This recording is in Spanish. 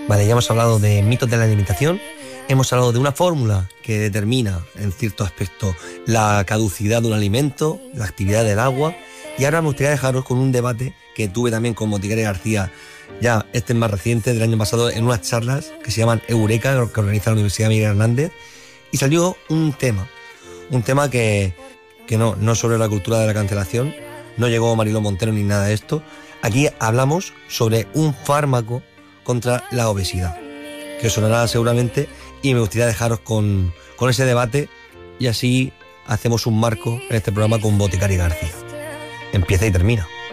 Vale, ya hemos hablado de mitos de la alimentación, hemos hablado de una fórmula que determina, en cierto aspecto, la caducidad de un alimento, la actividad del agua, y ahora me gustaría dejaros con un debate que tuve también con Boticaria García, ya este es más reciente, del año pasado, en unas charlas que se llaman Eureka, que organiza la Universidad Miguel Hernández, y salió un tema que no sobre la cultura de la cancelación, no llegó Mariló Montero ni nada de esto. Aquí hablamos sobre un fármaco contra la obesidad, que os sonará seguramente, y me gustaría dejaros con ese debate, y así hacemos un marco en este programa con Boticaria García. Empieza y termina.